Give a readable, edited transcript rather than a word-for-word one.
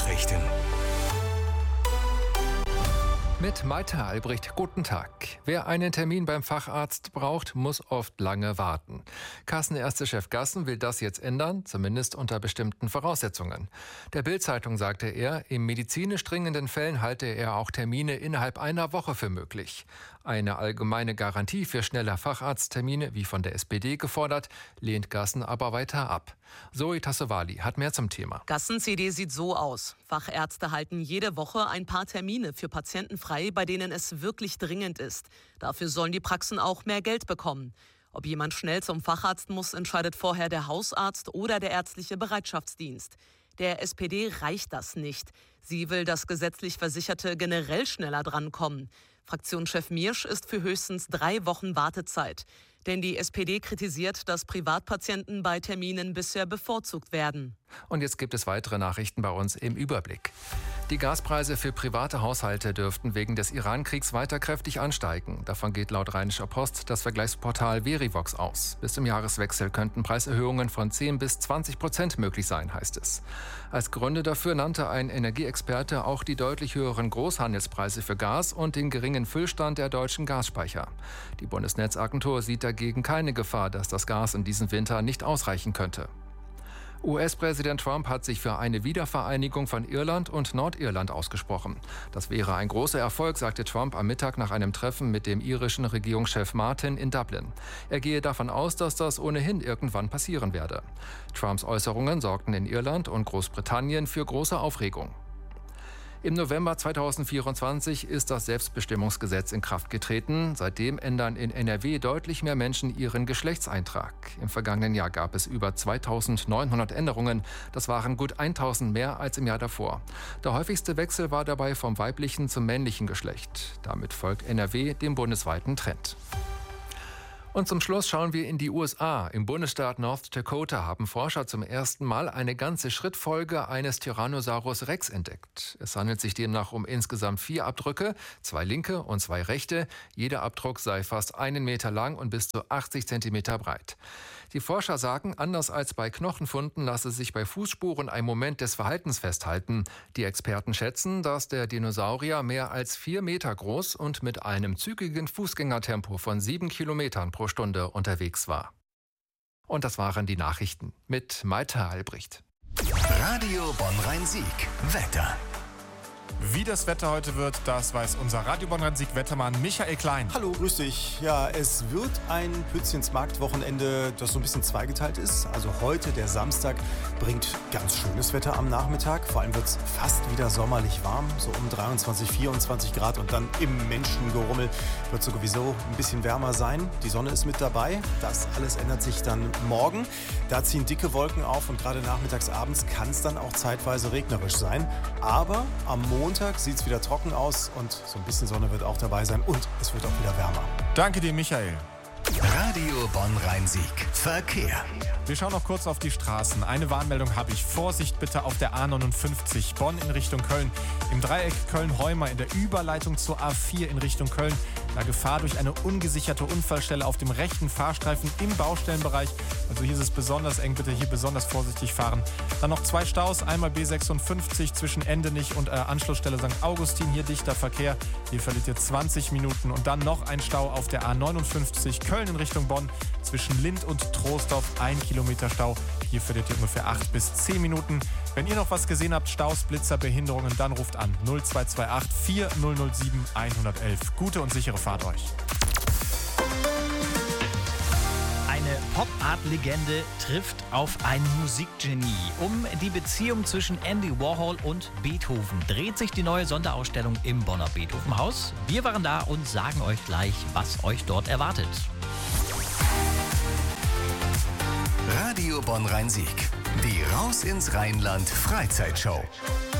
Nachrichten. Mit Maite Albrecht, guten Tag. Wer einen Termin beim Facharzt braucht, muss oft lange warten. Kassenärztechef Gassen will das jetzt ändern, zumindest unter bestimmten Voraussetzungen. Der Bild-Zeitung sagte er, in medizinisch dringenden Fällen halte er auch Termine innerhalb einer Woche für möglich. Eine allgemeine Garantie für schnelle Facharzttermine, wie von der SPD gefordert, lehnt Gassen aber weiter ab. Zoe Tassovali hat mehr zum Thema. Gassens Idee sieht so aus. Fachärzte halten jede Woche ein paar Termine für Patienten frei, bei denen es wirklich dringend ist. Dafür sollen die Praxen auch mehr Geld bekommen. Ob jemand schnell zum Facharzt muss, entscheidet vorher der Hausarzt oder der ärztliche Bereitschaftsdienst. Der SPD reicht das nicht. Sie will, dass gesetzlich Versicherte generell schneller drankommen. Fraktionschef Miersch ist für höchstens 3 Wochen Wartezeit. Denn die SPD kritisiert, dass Privatpatienten bei Terminen bisher bevorzugt werden. Und jetzt gibt es weitere Nachrichten bei uns im Überblick. Die Gaspreise für private Haushalte dürften wegen des Iran-Kriegs weiter kräftig ansteigen. Davon geht laut Rheinischer Post das Vergleichsportal Verivox aus. Bis zum Jahreswechsel könnten Preiserhöhungen von 10 bis 20% möglich sein, heißt es. Als Gründe dafür nannte ein Energieexperte auch die deutlich höheren Großhandelspreise für Gas und den geringen Füllstand der deutschen Gasspeicher. Die Bundesnetzagentur sieht dagegen keine Gefahr, dass das Gas in diesem Winter nicht ausreichen könnte. US-Präsident Trump hat sich für eine Wiedervereinigung von Irland und Nordirland ausgesprochen. Das wäre ein großer Erfolg, sagte Trump am Mittag nach einem Treffen mit dem irischen Regierungschef Martin in Dublin. Er gehe davon aus, dass das ohnehin irgendwann passieren werde. Trumps Äußerungen sorgten in Irland und Großbritannien für große Aufregung. Im November 2024 ist das Selbstbestimmungsgesetz in Kraft getreten. Seitdem ändern in NRW deutlich mehr Menschen ihren Geschlechtseintrag. Im vergangenen Jahr gab es über 2900 Änderungen. Das waren gut 1000 mehr als im Jahr davor. Der häufigste Wechsel war dabei vom weiblichen zum männlichen Geschlecht. Damit folgt NRW dem bundesweiten Trend. Und zum Schluss schauen wir in die USA. Im Bundesstaat North Dakota haben Forscher zum ersten Mal eine ganze Schrittfolge eines Tyrannosaurus Rex entdeckt. Es handelt sich demnach um insgesamt 4 Abdrücke, 2 linke und 2 rechte. Jeder Abdruck sei fast 1 Meter lang und bis zu 80 Zentimeter breit. Die Forscher sagen, anders als bei Knochenfunden lasse sich bei Fußspuren ein Moment des Verhaltens festhalten. Die Experten schätzen, dass der Dinosaurier mehr als 4 Meter groß und mit einem zügigen Fußgängertempo von 7 Kilometern pro Stunde unterwegs war. Und das waren die Nachrichten mit Maite Albrecht. Radio Bonn-Rhein-Sieg. Wetter. Wie das Wetter heute wird, das weiß unser Radio Bonn-Rhein-Sieg-Wettermann Michael Klein. Hallo, grüß dich. Ja, es wird ein Pützchens Marktwochenende, das so ein bisschen zweigeteilt ist. Also heute, der Samstag, bringt ganz schönes Wetter am Nachmittag. Vor allem wird es fast wieder sommerlich warm, so um 23, 24 Grad. Und dann im Menschengerummel wird es sowieso ein bisschen wärmer sein. Die Sonne ist mit dabei. Das alles ändert sich dann morgen. Da ziehen dicke Wolken auf und gerade nachmittags, abends kann es dann auch zeitweise regnerisch sein. Aber am Montag sieht es wieder trocken aus und so ein bisschen Sonne wird auch dabei sein und es wird auch wieder wärmer. Danke dir, Michael. Radio Bonn-Rhein-Sieg. Verkehr. Wir schauen noch kurz auf die Straßen. Eine Warnmeldung habe ich. Vorsicht bitte auf der A59 Bonn in Richtung Köln. Im Dreieck Köln-Heumer in der Überleitung zur A4 in Richtung Köln. Da Gefahr durch eine ungesicherte Unfallstelle auf dem rechten Fahrstreifen im Baustellenbereich. Also hier ist es besonders eng, bitte hier besonders vorsichtig fahren. Dann noch 2 Staus, einmal B56 zwischen Endenich und Anschlussstelle St. Augustin. Hier dichter Verkehr, hier verliert ihr 20 Minuten. Und dann noch ein Stau auf der A59 Köln in Richtung Bonn. Zwischen Lind und Troisdorf 1 Kilometer Stau. Hier verliert ihr ungefähr 8 bis 10 Minuten. Wenn ihr noch was gesehen habt, Staus, Blitzer, Behinderungen, dann ruft an 0228 4007 111. Gute und sichere Fahrt euch. Eine Pop-Art-Legende trifft auf ein Musikgenie. Um die Beziehung zwischen Andy Warhol und Beethoven dreht sich die neue Sonderausstellung im Bonner Beethovenhaus. Wir waren da und sagen euch gleich, was euch dort erwartet. Radio Bonn-Rhein-Sieg. Die Raus ins Rheinland Freizeitshow.